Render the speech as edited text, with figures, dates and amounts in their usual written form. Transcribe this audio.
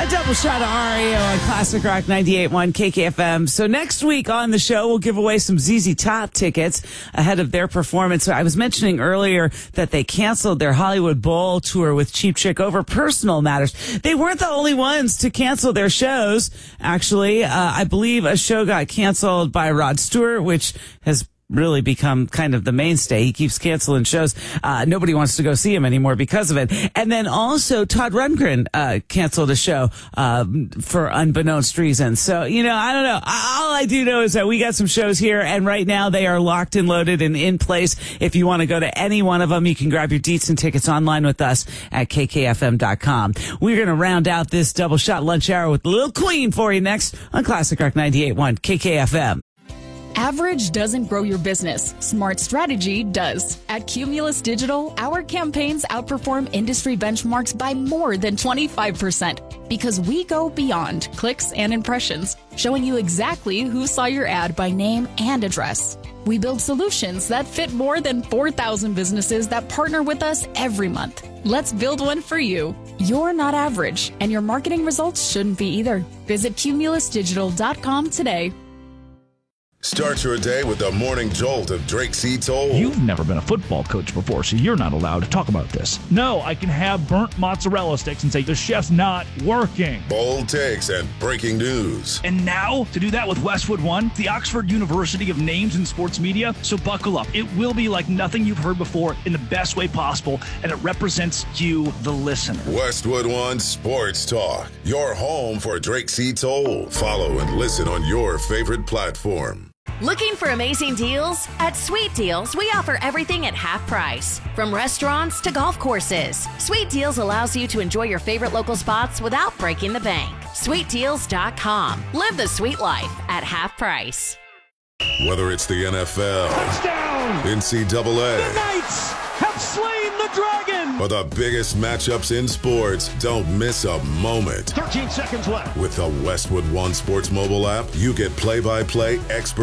A double shot of REO on Classic Rock 98.1 KKFM. So next week on the show, we'll give away some ZZ Top tickets ahead of their performance. So I was mentioning earlier that they canceled their Hollywood Bowl tour with Cheap Trick over personal matters. They weren't the only ones to cancel their shows. Actually, I believe a show got canceled by Rod Stewart, which has really become kind of the mainstay. He keeps canceling shows. Nobody wants to go see him anymore because of it. And then also Todd Rundgren canceled a show for unbeknownst reasons. So, I don't know. All I do know is that we got some shows here, and right now they are locked and loaded and in place. If you want to go to any one of them, you can grab your deets and tickets online with us at kkfm.com. We're going to round out this double shot lunch hour with Lil Queen for you next on Classic Rock 98.1 KKFM. Average doesn't grow your business. Smart strategy does. At Cumulus Digital, our campaigns outperform industry benchmarks by more than 25% because we go beyond clicks and impressions, showing you exactly who saw your ad by name and address. We build solutions that fit more than 4,000 businesses that partner with us every month. Let's build one for you. You're not average, and your marketing results shouldn't be either. Visit cumulusdigital.com today. Start your day with the morning jolt of Drake C. Toll. You've never been a football coach before, so you're not allowed to talk about this. No, I can have burnt mozzarella sticks and say the chef's not working. Bold takes and breaking news. And now, to do that with Westwood One, the Oxford University of Names in Sports Media. So buckle up. It will be like nothing you've heard before in the best way possible, and it represents you, the listener. Westwood One Sports Talk, your home for Drake C. Toll. Follow and listen on your favorite platform. Looking for amazing deals? At Sweet Deals, we offer everything at half price. From restaurants to golf courses, Sweet Deals allows you to enjoy your favorite local spots without breaking the bank. SweetDeals.com. Live the sweet life at half price. Whether it's the NFL, Touchdown! NCAA, The Knights have slain the dragon! or the biggest matchups in sports, don't miss a moment. 13 seconds left. With the Westwood One Sports mobile app, you get play-by-play expert